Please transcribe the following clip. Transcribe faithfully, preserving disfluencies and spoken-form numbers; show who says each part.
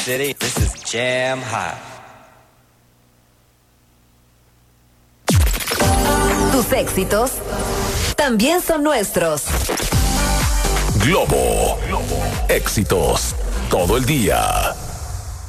Speaker 1: City, this is Jam Hot.
Speaker 2: Tus éxitos también son nuestros.
Speaker 3: Globo. Éxitos todo el día.